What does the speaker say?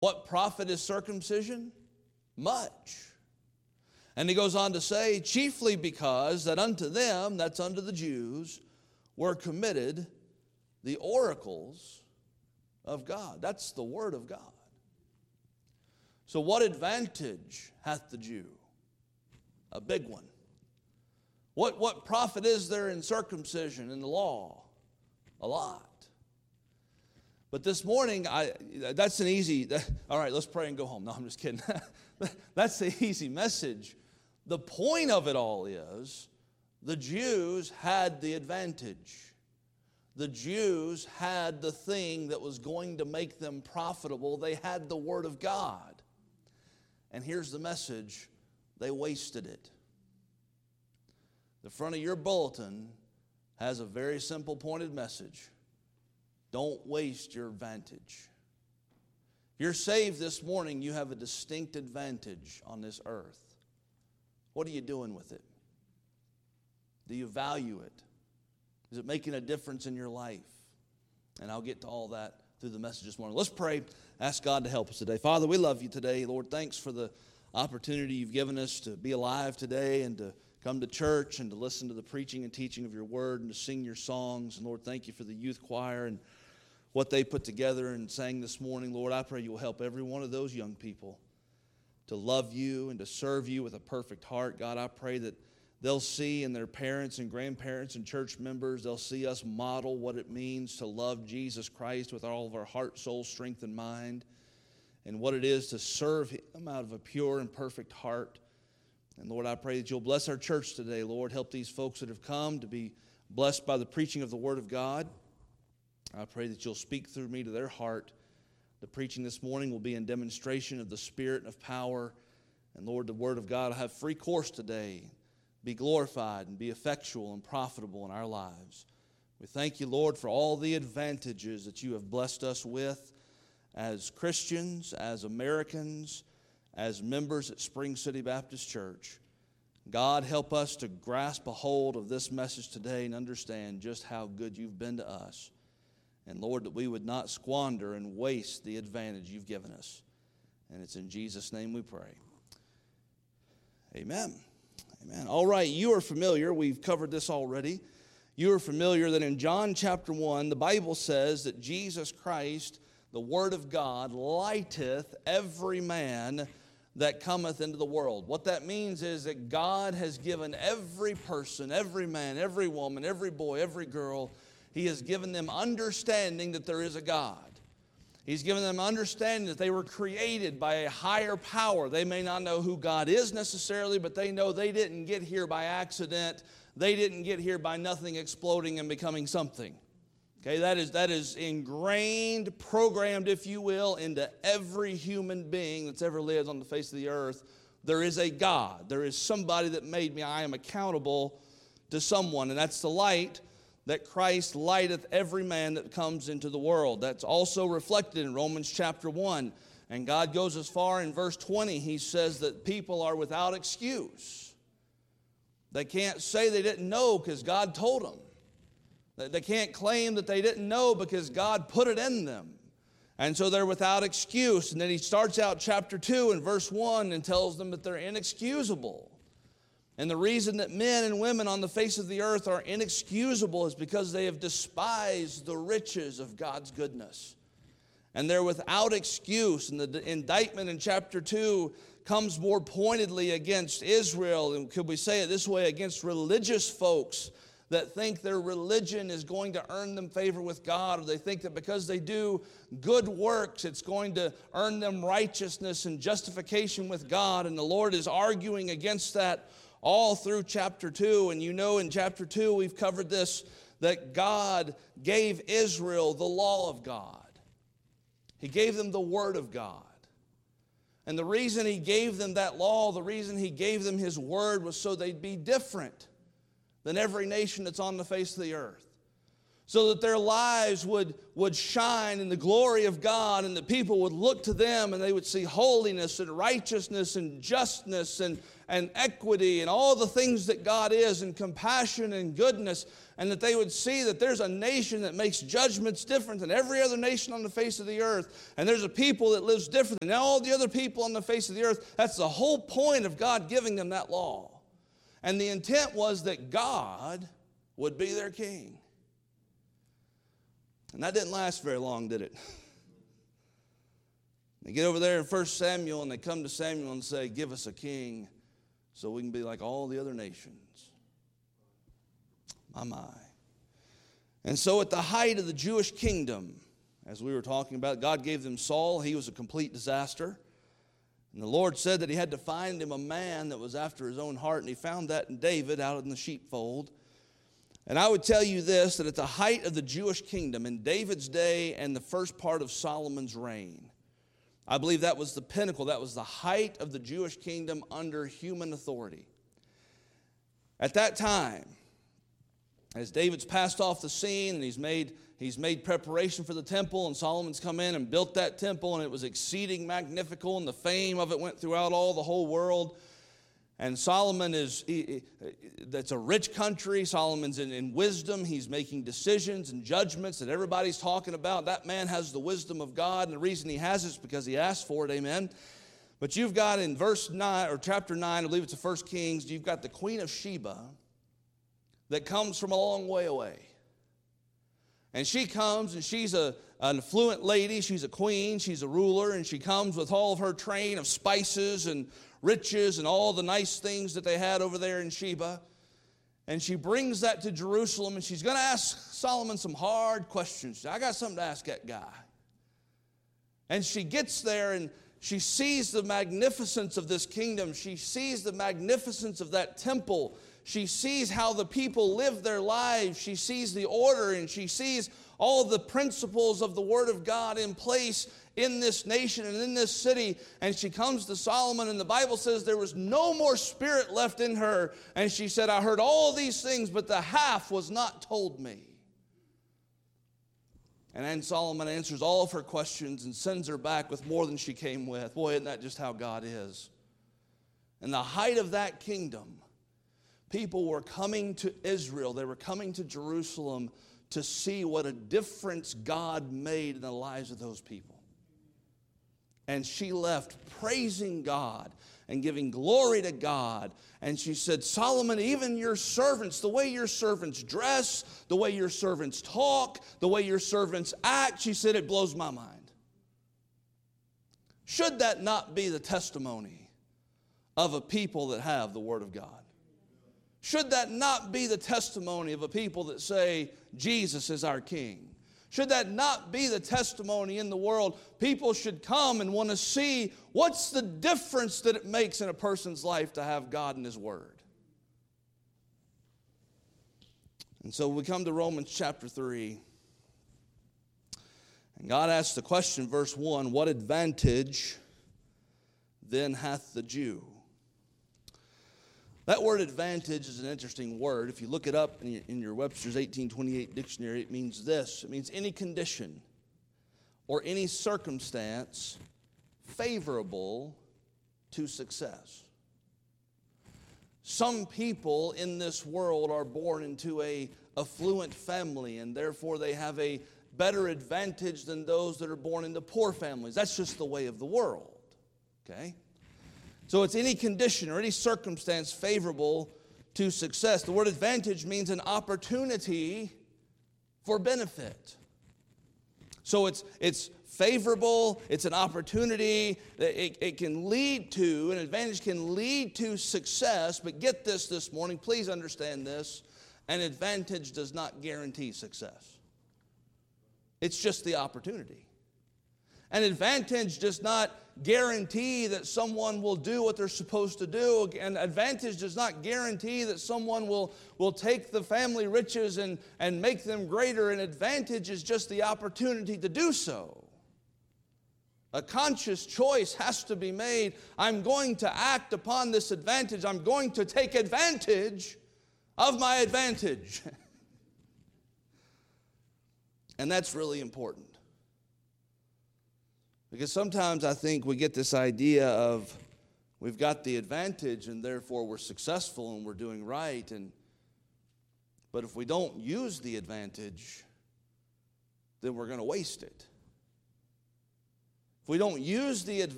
What profit is circumcision? Much. And he goes on to say, chiefly because that unto them, that's unto the Jews, were committed the oracles of God. That's the word of God. So what advantage hath the Jew? A big one. What profit is there in circumcision, in the law? A lot. But this morning, that's an easy, all right, let's pray and go home. No, I'm just kidding. That's the easy message. The point of it all is the Jews had the advantage. The Jews had the thing that was going to make them profitable. They had the Word of God. And here's the message: they wasted it. The front of your bulletin has a very simple pointed message. Don't waste your advantage. If you're saved this morning, you have a distinct advantage on this earth. What are you doing with it? Do you value it? Is it making a difference in your life? And I'll get to all that through the message this morning. Let's pray. Ask God to help us today. Father, we love you today. Lord, thanks for the opportunity you've given us to be alive today and to come to church and to listen to the preaching and teaching of your word and to sing your songs. And Lord, thank you for the youth choir and what they put together and sang this morning. Lord, I pray you will help every one of those young people to love you and to serve you with a perfect heart. God, I pray that they'll see in their parents and grandparents and church members, they'll see us model what it means to love Jesus Christ with all of our heart, soul, strength, and mind, and what it is to serve him out of a pure and perfect heart. And Lord, I pray that you'll bless our church today, Lord. Help these folks that have come to be blessed by the preaching of the Word of God. I pray that you'll speak through me to their heart. The preaching this morning will be in demonstration of the Spirit and of power. And Lord, the Word of God will have free course today. Be glorified and be effectual and profitable in our lives. We thank you, Lord, for all the advantages that you have blessed us with as Christians, as Americans, as members at Spring City Baptist Church. God, help us to grasp a hold of this message today and understand just how good you've been to us. And Lord, that we would not squander and waste the advantage you've given us. And it's in Jesus' name we pray. Amen. Amen. All right, you are familiar. We've covered this already. You are familiar that in John chapter 1, the Bible says that Jesus Christ, the Word of God, lighteth every man that cometh into the world. What that means is that God has given every person, every man, every woman, every boy, every girl, He has given them understanding that there is a God. He's given them understanding that they were created by a higher power. They may not know who God is necessarily, but they know they didn't get here by accident. They didn't get here by nothing exploding and becoming something. Okay, that is ingrained, programmed, if you will, into every human being that's ever lived on the face of the earth. There is a God. There is somebody that made me. I am accountable to someone, and that's the light that Christ lighteth every man that comes into the world. That's also reflected in Romans chapter 1. And God goes as far in verse 20, He says that people are without excuse. They can't say they didn't know because God told them. They can't claim that they didn't know because God put it in them. And so they're without excuse. And then He starts out chapter 2 and verse 1 and tells them that they're inexcusable. And the reason that men and women on the face of the earth are inexcusable is because they have despised the riches of God's goodness. And they're without excuse. And the indictment in chapter 2 comes more pointedly against Israel, and could we say it this way, against religious folks that think their religion is going to earn them favor with God, or they think that because they do good works, it's going to earn them righteousness and justification with God. And the Lord is arguing against that all through chapter 2. And you know in chapter 2 we've covered this, that God gave Israel the law of God. He gave them the Word of God. And the reason He gave them that law, the reason He gave them His Word was so they'd be different than every nation that's on the face of the earth. So that their lives would shine in the glory of God, and the people would look to them and they would see holiness and righteousness and justness and and equity and all the things that God is, and compassion and goodness, and that they would see that there's a nation that makes judgments different than every other nation on the face of the earth, and there's a people that lives different than all the other people on the face of the earth. That's the whole point of God giving them that law. And the intent was that God would be their king. And that didn't last very long, did it? They get over there in 1 Samuel, and they come to Samuel and say, give us a king so we can be like all the other nations. My. And so at the height of the Jewish kingdom, as we were talking about, God gave them Saul. He was a complete disaster. And the Lord said that he had to find him a man that was after his own heart, and he found that in David out in the sheepfold. And I would tell you this, that at the height of the Jewish kingdom, in David's day and the first part of Solomon's reign, I believe that was the pinnacle, that was the height of the Jewish kingdom under human authority. At that time, as David's passed off the scene and he's made preparation for the temple, and Solomon's come in and built that temple, and it was exceeding magnificent, and the fame of it went throughout all the whole world. And Solomon that's a rich country. Solomon's in wisdom. He's making decisions and judgments that everybody's talking about. That man has the wisdom of God, and the reason he has it is because he asked for it, amen. But you've got in verse 9, or chapter 9, I believe it's the 1 Kings, you've got the Queen of Sheba that comes from a long way away. And she comes, and she's an affluent lady. She's a queen. She's a ruler. And she comes with all of her train of spices and riches and all the nice things that they had over there in Sheba. And she brings that to Jerusalem, and she's going to ask Solomon some hard questions. I got something to ask that guy. And she gets there, and she sees the magnificence of this kingdom. She sees the magnificence of that temple. She sees how the people live their lives. She sees the order, and she sees all the principles of the Word of God in place in this nation and in this city. And she comes to Solomon, and the Bible says there was no more spirit left in her. And she said, I heard all these things, but the half was not told me. And then Solomon answers all of her questions and sends her back with more than she came with. Boy, isn't that just how God is? In the height of that kingdom, people were coming to Israel. They were coming to Jerusalem to see what a difference God made in the lives of those people. And she left praising God and giving glory to God. And she said, Solomon, even your servants, the way your servants dress, the way your servants talk, the way your servants act, she said, it blows my mind. Should that not be the testimony of a people that have the Word of God? Should that not be the testimony of a people that say, Jesus is our King? Should that not be the testimony in the world? People should come and want to see what's the difference that it makes in a person's life to have God in His Word. And so we come to Romans chapter 3. And God asks the question, verse 1, what advantage then hath the Jew? That word advantage is an interesting word. If you look it up in your Webster's 1828 dictionary, it means this. It means any condition or any circumstance favorable to success. Some people in this world are born into an affluent family, and therefore they have a better advantage than those that are born into poor families. That's just the way of the world, okay? So it's any condition or any circumstance favorable to success. The word advantage means an opportunity for benefit. So it's favorable, it's an opportunity that it can lead to, an advantage can lead to success. But get this morning, please understand this, an advantage does not guarantee success. It's just the opportunity. An advantage does not guarantee that someone will do what they're supposed to do. An advantage does not guarantee that someone will take the family riches and make them greater. An advantage is just the opportunity to do so. A conscious choice has to be made. I'm going to act upon this advantage. I'm going to take advantage of my advantage. And that's really important. Because sometimes I think we get this idea of we've got the advantage and therefore we're successful and we're doing right. But if we don't use the advantage, then we're going to waste it. If we don't use the advantage,